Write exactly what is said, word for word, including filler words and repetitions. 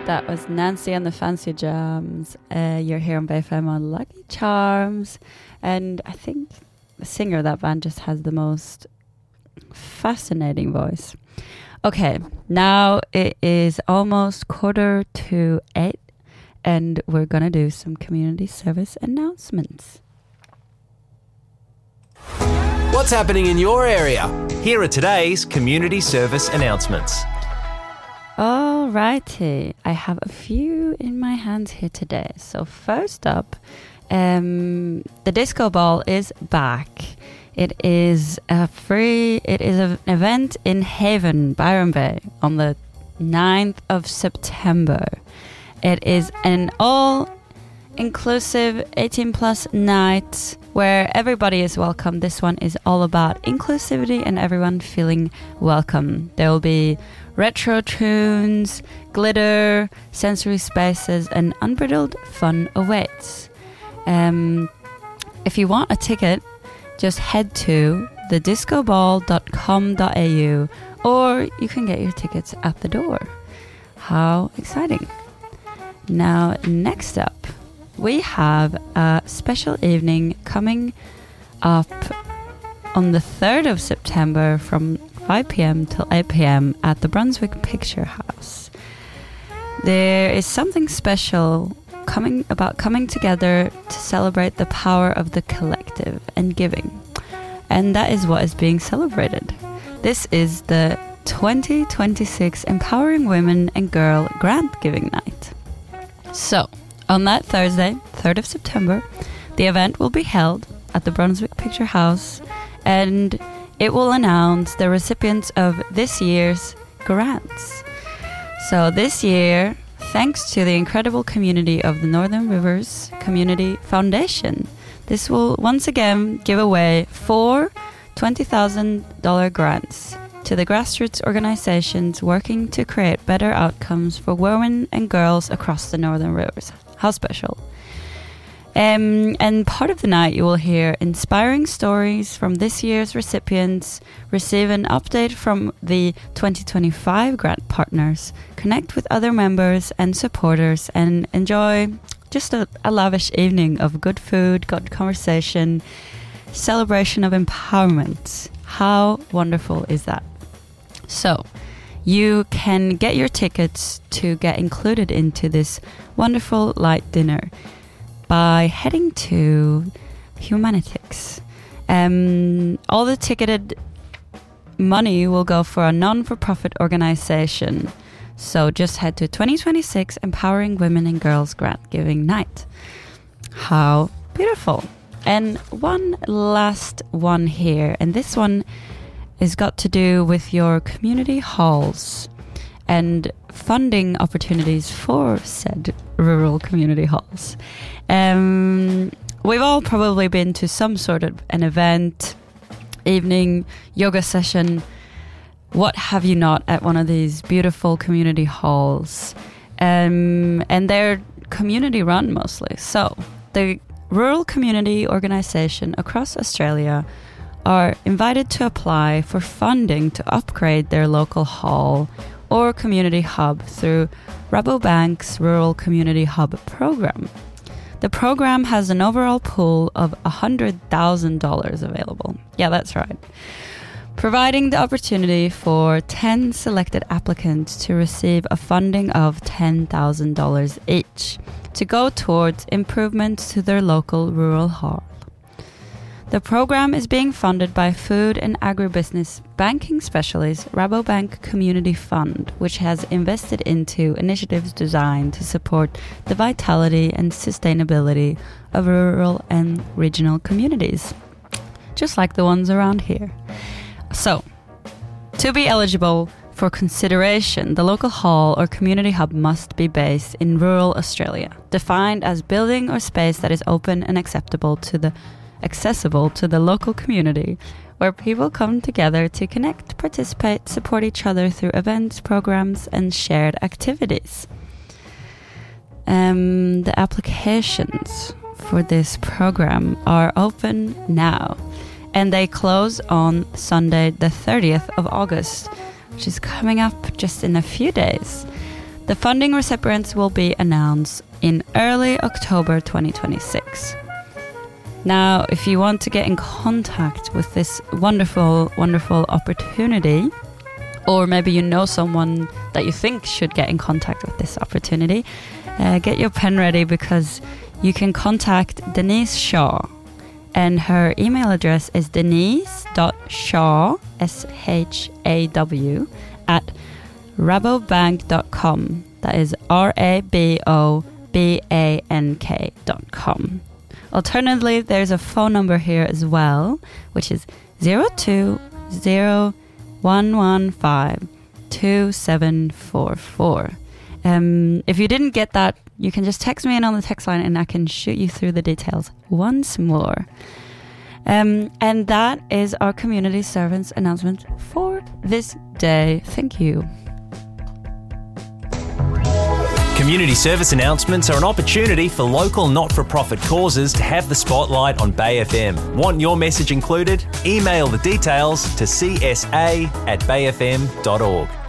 That was Nancy and the Fancy Jams. Uh, you're here on B F M on Lucky Charms. And I think the singer of that band just has the most fascinating voice. Okay, now it is almost quarter to eight, and we're going to do some community service announcements. What's happening in your area? Here are today's community service announcements. Alrighty, I have a few in my hands here today. So first up, um, the disco ball is back. It is a free, it is an event in Haven, Byron Bay, on the ninth of September. It is an all-inclusive eighteen plus night where everybody is welcome. This one is all about inclusivity and everyone feeling welcome. There will be retro tunes, glitter, sensory spaces, and unbridled fun awaits. Um, if you want a ticket, just head to the disco ball dot com dot a u or you can get your tickets at the door. How exciting. Now, next up, we have a special evening coming up on the third of September from five p.m. till eight p.m. at the Brunswick Picture House. There is something special coming about coming together to celebrate the power of the collective and giving. And that is what is being celebrated. This is the twenty twenty-six Empowering Women and Girl Grant Giving Night. So, on that Thursday, third of September, the event will be held at the Brunswick Picture House, and it will announce the recipients of this year's grants. So this year, thanks to the incredible community of the Northern Rivers Community Foundation, this will once again give away four twenty thousand dollars grants to the grassroots organizations working to create better outcomes for women and girls across the Northern Rivers. How special. Um, and part of the night you will hear inspiring stories from this year's recipients, receive an update from the twenty twenty-five grant partners, connect with other members and supporters, and enjoy just a, a lavish evening of good food, good conversation, celebration of empowerment. How wonderful is that? So, you can get your tickets to get included into this wonderful light dinner by heading to Humanitix. Um, all the ticketed money will go for a non-for-profit organization. So just head to twenty twenty-six Empowering Women and Girls Grant Giving Night. How beautiful. And one last one here, and this one is got to do with your community halls and funding opportunities for said rural community halls. Um, we've all probably been to some sort of an event, evening, yoga session, what have you not, at one of these beautiful community halls. Um, and they're community run mostly. So the rural community organisation across Australia are invited to apply for funding to upgrade their local hall or community hub through Rabobank's Rural Community Hub program. The program has an overall pool of one hundred thousand dollars available. Yeah, that's right. Providing the opportunity for ten selected applicants to receive a funding of ten thousand dollars each to go towards improvements to their local rural hall. The program is being funded by food and agribusiness banking specialist Rabobank Community Fund, which has invested into initiatives designed to support the vitality and sustainability of rural and regional communities, just like the ones around here. So, to be eligible for consideration, the local hall or community hub must be based in rural Australia, defined as building or space that is open and acceptable to the accessible to the local community, where people come together to connect, participate, support each other through events, programs, and shared activities. Um, the applications for this program are open now, and they close on Sunday the thirtieth of August, which is coming up just in a few days. The funding recipients will be announced in early October twenty twenty-six. Now, if you want to get in contact with this wonderful, wonderful opportunity, or maybe you know someone that you think should get in contact with this opportunity, uh, get your pen ready, because you can contact Denise Shaw. And her email address is denise.shaw, S H A W, at rabobank dot com. That is R A B O B A N K dot com. Alternatively, there's a phone number here as well, which is zero two zero one one five two seven four four. Um, if you didn't get that, you can just text me in on the text line and I can shoot you through the details once more. Um, and that is our community servants announcement for this day. Thank you. Community service announcements are an opportunity for local not-for-profit causes to have the spotlight on Bay F M. Want your message included? Email the details to c s a at bay f m dot org.